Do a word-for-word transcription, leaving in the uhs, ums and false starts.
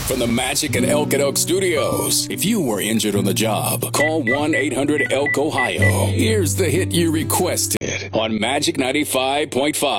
from the Magic and Elk at Elk Studios. If you were injured on the job, call one eight hundred E L K Ohio. Here's the hit you requested on Magic ninety-five point five.